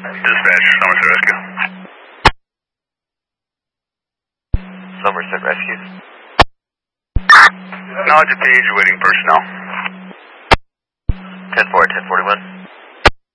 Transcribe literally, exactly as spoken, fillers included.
Dispatch, Somerset Rescue. Somerset Rescue. Acknowledge a page awaiting personnel. ten four, ten forty-one.